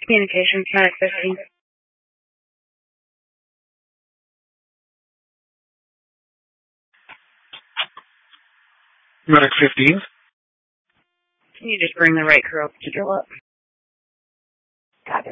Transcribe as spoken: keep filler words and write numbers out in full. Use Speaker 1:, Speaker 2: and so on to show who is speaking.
Speaker 1: Communications, Mac fifteen.
Speaker 2: Mac fifteen.
Speaker 1: Can you just bring the right crew up to drill up?